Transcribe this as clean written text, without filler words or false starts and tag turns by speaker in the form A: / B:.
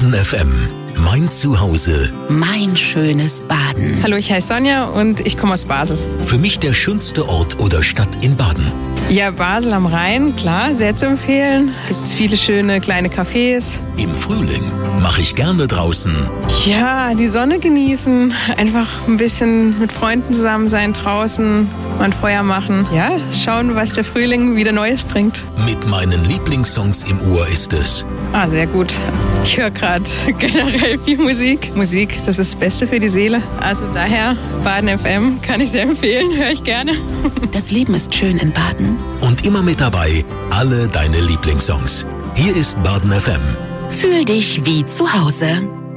A: Baden FM. Mein Zuhause.
B: Mein schönes Baden.
C: Hallo, ich heiße Sonja und ich komme aus Basel.
A: Für mich der schönste Ort oder Stadt in Baden.
C: Ja, Basel am Rhein, klar, sehr zu empfehlen. Gibt's viele schöne kleine Cafés.
A: Im Frühling mache ich gerne draußen.
C: Ja, die Sonne genießen, einfach ein bisschen mit Freunden zusammen sein draußen, mal ein Feuer machen. Ja, schauen, was der Frühling wieder Neues bringt.
A: Mit meinen Lieblingssongs im Ohr ist es.
C: Sehr gut. Ich höre gerade generell viel Musik. Musik, das ist das Beste für die Seele. Also daher, Baden FM kann ich sehr empfehlen, höre ich gerne.
B: Das Leben ist schön in Baden.
A: Und immer mit dabei, alle deine Lieblingssongs. Hier ist Baden FM.
B: Fühl dich wie zu Hause.